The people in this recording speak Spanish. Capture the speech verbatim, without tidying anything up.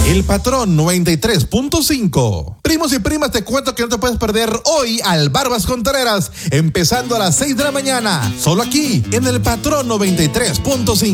El Patrón noventa y tres punto cinco. Primos y primas, te cuento que no te puedes perder hoy al Barbas Contreras, empezando a las seis de la mañana, solo aquí en El Patrón noventa y tres punto cinco.